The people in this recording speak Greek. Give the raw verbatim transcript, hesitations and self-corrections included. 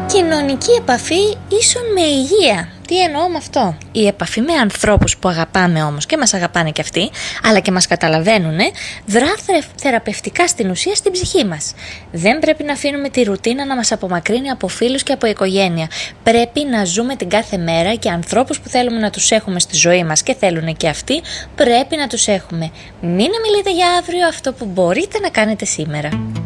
Κοινωνική επαφή ίσον με υγεία. Τι εννοώ με αυτό? Η επαφή με ανθρώπους που αγαπάμε όμως και μας αγαπάνε και αυτοί, αλλά και μας καταλαβαίνουν, δρά θεραπευτικά στην ουσία στην ψυχή μας. Δεν πρέπει να αφήνουμε τη ρουτίνα να μας απομακρύνει από φίλους και από οικογένεια. Πρέπει να ζούμε την κάθε μέρα και ανθρώπους που θέλουμε να τους έχουμε στη ζωή μας και θέλουν και αυτοί, πρέπει να τους έχουμε. Μην μιλείτε για αύριο αυτό που μπορείτε να κάνετε σήμερα.